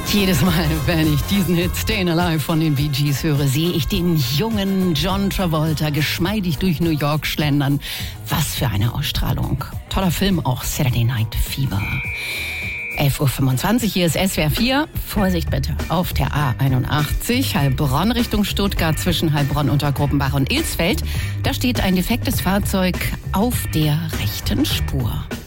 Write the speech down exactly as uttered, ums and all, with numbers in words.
Jedes Mal, wenn ich diesen Hit Stayin' Alive von den Bee Gees höre, sehe ich den jungen John Travolta geschmeidig durch New York schlendern. Was für eine Ausstrahlung. Toller Film auch, Saturday Night Fever. elf Uhr fünfundzwanzig, hier ist S W R vier. Vorsicht bitte, auf der A einundachtzig, Heilbronn Richtung Stuttgart zwischen Heilbronn, Untergruppenbach und Ilsfeld. Da steht ein defektes Fahrzeug auf der rechten Spur.